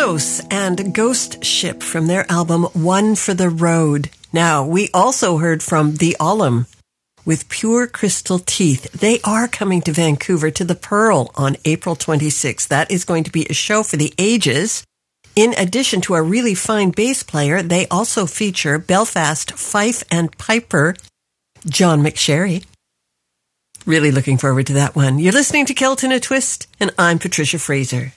Kostos and Ghost Ship from their album One for the Road. Now, we also heard from The Ollum with Pure Crystal Teeth. They are coming to Vancouver to the Pearl on April 26th. That is going to be a show for the ages. In addition to a really fine bass player, they also feature Belfast fife and piper John McSherry. Really looking forward to that one. You're listening to Kelton A Twist, and I'm Patricia Fraser.